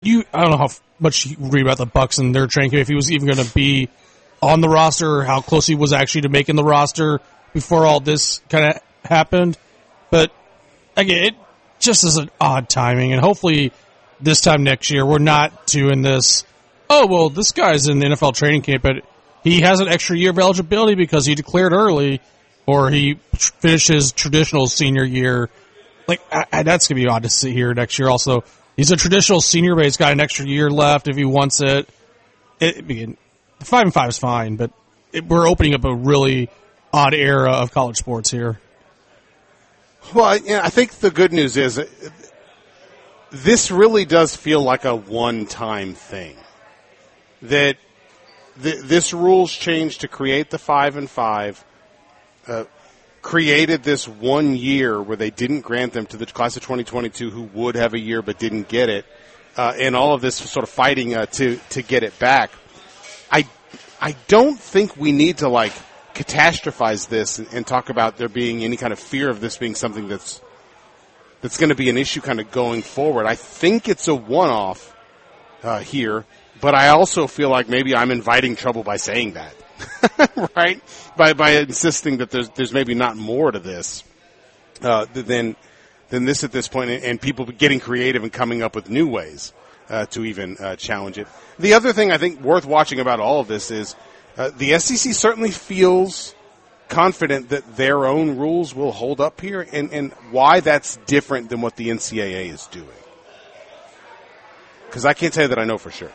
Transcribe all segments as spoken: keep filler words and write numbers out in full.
you I don't know how much you read about the Bucks and their training camp, if he was even going to be on the roster or how close he was actually to making the roster before all this kind of happened. But again, it just is an odd timing, and hopefully this time next year we're not doing this, oh, well, this guy's in the N F L training camp, but he has an extra year of eligibility because he declared early or he finished his traditional senior year. Like, I, I, that's going to be odd to see here next year also. He's a traditional senior, but he's got an extra year left if he wants it. it again, five and five is fine, but it, we're opening up a really odd era of college sports here. Well, I, you know, I think the good news is uh, this really does feel like a one-time thing. That th- this rules change to create the five and five, uh, created this one year where they didn't grant them to the class of twenty twenty-two who would have a year but didn't get it, uh, and all of this sort of fighting uh, to to get it back. I I don't think we need to like catastrophize this and, and talk about there being any kind of fear of this being something that's that's going to be an issue kind of going forward. I think it's a one-off uh, here, but I also feel like maybe I'm inviting trouble by saying that. Right? By by insisting that there's there's maybe not more to this uh, than than this at this point, and, and people getting creative and coming up with new ways uh, to even uh, challenge it. The other thing I think worth watching about all of this is uh, the S E C certainly feels confident that their own rules will hold up here, and, and why that's different than what the N C double A is doing. Because I can't tell you that I know for sure.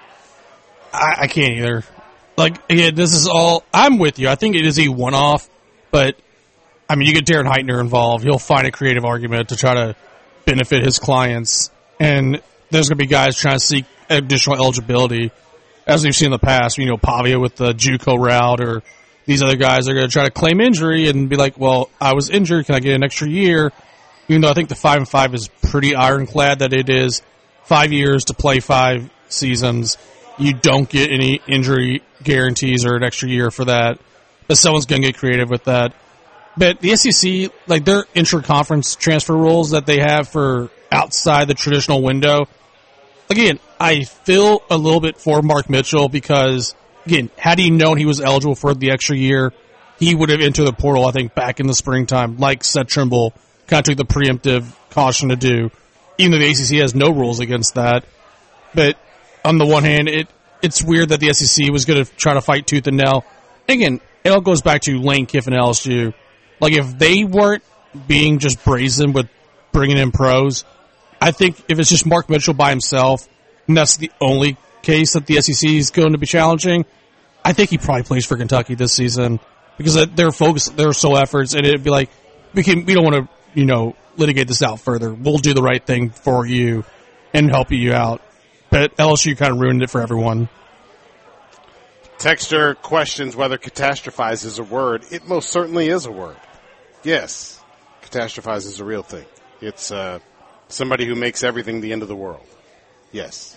I, I can't either. Like, again, this is all, I'm with you. I think it is a one-off, but, I mean, you get Darren Heitner involved, he'll find a creative argument to try to benefit his clients, and there's going to be guys trying to seek additional eligibility, as we've seen in the past, you know, Pavia with the JUCO route, or these other guys are going to try to claim injury and be like, well, I was injured, can I get an extra year? Even though I think the five and five is pretty ironclad that it is five years to play five seasons. You don't get any injury guarantees or an extra year for that. But someone's going to get creative with that. But the S E C, like their intra-conference transfer rules that they have for outside the traditional window, again, I feel a little bit for Mark Mitchell because, again, had he known he was eligible for the extra year, he would have entered the portal, I think, back in the springtime, like Seth Trimble kind of took the preemptive caution to do, even though the A C C has no rules against that. But on the one hand, it it's weird that the S E C was going to try to fight tooth and nail. Again, it all goes back to Lane Kiffin and L S U. Like, if they weren't being just brazen with bringing in pros, I think if it's just Mark Mitchell by himself, and that's the only case that the S E C is going to be challenging, I think he probably plays for Kentucky this season because their focus, their sole efforts, and it'd be like, we can, we don't want to, you know, litigate this out further. We'll do the right thing for you and help you out. But L S U kind of ruined it for everyone. Texter questions whether catastrophize is a word. It most certainly is a word. Yes, catastrophize is a real thing. It's uh, somebody who makes everything the end of the world. Yes.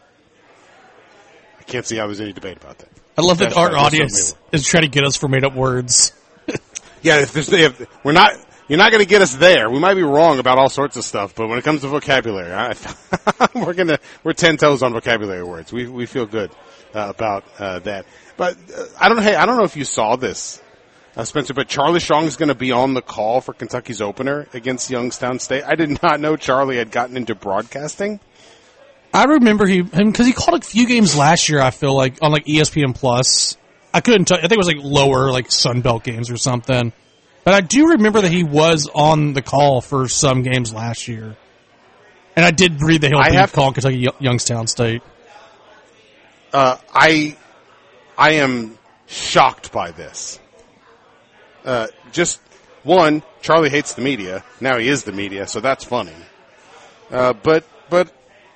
I can't see how there's any debate about that. I love that our audience is trying to get us for made-up words. Yeah, if there's, if we're not... You're not going to get us there. We might be wrong about all sorts of stuff, but when it comes to vocabulary, I, we're going to we're ten toes on vocabulary words. We we feel good uh, about uh, that. But uh, I don't hey I don't know if you saw this, uh, Spencer, but Charlie Strong is going to be on the call for Kentucky's opener against Youngstown State. I did not know Charlie had gotten into broadcasting. I remember he him because he called a few games last year. I feel like on like E S P N Plus. I couldn't tell. I think it was like lower like Sun Belt games or something. But I do remember that he was on the call for some games last year. And I did read that he'll I be have, calling Kentucky Youngstown State. Uh, I I am shocked by this. Uh, just, one, Charlie hates the media. Now he is the media, so that's funny. Uh, but, but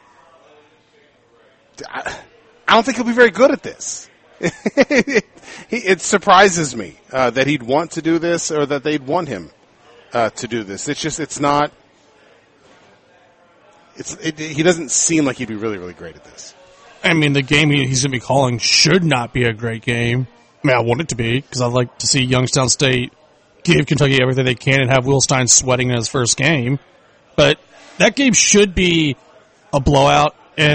I, I don't think he'll be very good at this. It surprises me uh, that he'd want to do this or that they'd want him uh, to do this. It's just, it's not, it's, it, he doesn't seem like he'd be really, really great at this. I mean, the game he, he's going to be calling should not be a great game. I mean, I want it to be because I'd like to see Youngstown State give Kentucky everything they can and have Will Stein sweating in his first game. But that game should be a blowout.